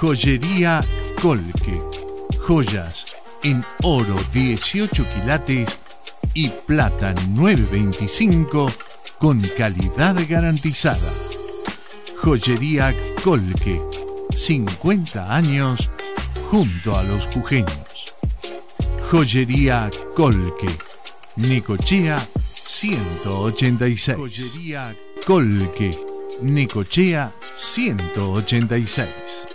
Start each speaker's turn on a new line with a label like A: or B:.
A: Joyería Colque. Joyas en oro 18 quilates y plata 925 con calidad garantizada. Joyería Colque. 50 años junto a los jujeños. Joyería Colque. Necochea 186. Joyería Colque. Necochea 186.